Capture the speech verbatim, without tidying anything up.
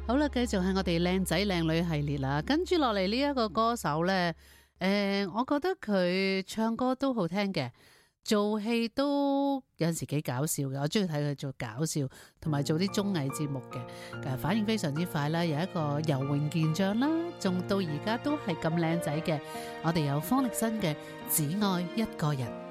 好啦，繼續係我哋靚仔靚女系列啦。跟住落嚟呢一個歌手呢，誒、呃，我覺得佢唱歌都好聽嘅，做戲都有陣時幾搞笑嘅。我中意睇佢做搞笑，同埋做啲綜藝節目嘅，誒，反應非常之快啦。有一個游泳健將啦，仲到而家都係咁靚仔嘅。我哋有方力申嘅《只愛一個人》。